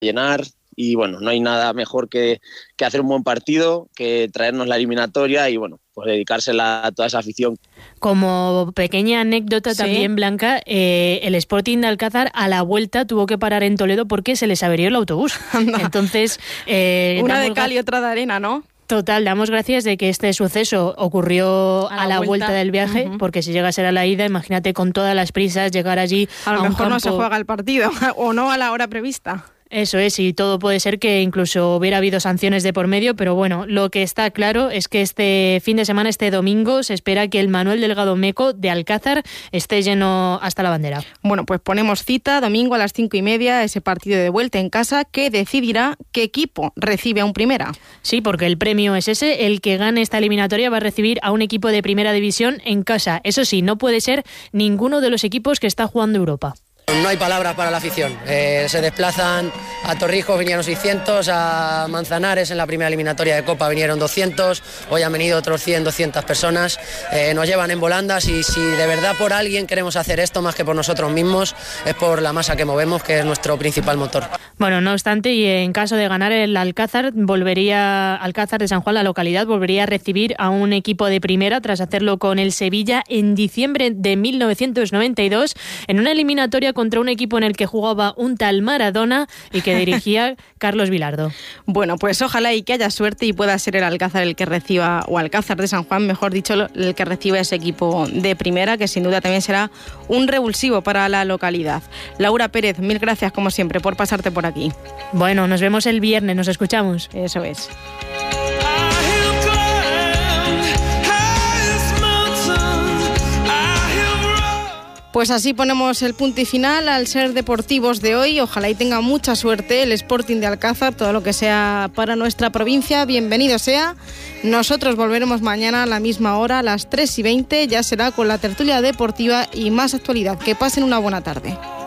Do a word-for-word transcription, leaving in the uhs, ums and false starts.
llenar y bueno, no hay nada mejor que, que hacer un buen partido, que traernos la eliminatoria y bueno, pues dedicársela a toda esa afición. Como pequeña anécdota, ¿sí?, también, Blanca, eh, el Sporting de Alcázar a la vuelta tuvo que parar en Toledo porque se les averió el autobús. Entonces, eh, una de cal y otra de arena, ¿no? Total, damos gracias de que este suceso ocurrió a la, a la vuelta. vuelta del viaje, uh-huh. porque si llega a ser a la ida, imagínate con todas las prisas llegar allí a lo a mejor un campo... no se juega el partido o no a la hora prevista. Eso es, y todo puede ser que incluso hubiera habido sanciones de por medio, pero bueno, lo que está claro es que este fin de semana, este domingo, se espera que el Manuel Delgado Meco de Alcázar esté lleno hasta la bandera. Bueno, pues ponemos cita, domingo a las cinco y media, ese partido de vuelta en casa que decidirá qué equipo recibe a un primera. Sí, porque el premio es ese, el que gane esta eliminatoria va a recibir a un equipo de primera división en casa. Eso sí, no puede ser ninguno de los equipos que está jugando Europa. No hay palabras para la afición. Eh, se desplazan a Torrijos, vinieron seiscientos, a Manzanares en la primera eliminatoria de Copa vinieron doscientos, hoy han venido otros cien, doscientas personas. Eh, nos llevan en volandas y si de verdad por alguien queremos hacer esto más que por nosotros mismos, es por la masa que movemos, que es nuestro principal motor. Bueno, no obstante, y en caso de ganar el Alcázar, volvería Alcázar de San Juan, la localidad, volvería a recibir a un equipo de primera tras hacerlo con el Sevilla en diciembre de mil novecientos noventa y dos, en una eliminatoria contra un equipo en el que jugaba un tal Maradona y que dirigía Carlos Vilardo. Bueno, pues ojalá y que haya suerte y pueda ser el Alcázar el que reciba, o Alcázar de San Juan, mejor dicho, el que reciba ese equipo de primera, que sin duda también será un revulsivo para la localidad. Laura Pérez, mil gracias como siempre por pasarte por aquí. Bueno, nos vemos el viernes, nos escuchamos. Eso es. Pues así ponemos el punto y final al Ser Deportivos de hoy. Ojalá y tenga mucha suerte el Sporting de Alcázar, todo lo que sea para nuestra provincia, bienvenido sea. Nosotros volveremos mañana a la misma hora, a las tres y veinte, ya será con la tertulia deportiva y más actualidad. Que pasen una buena tarde.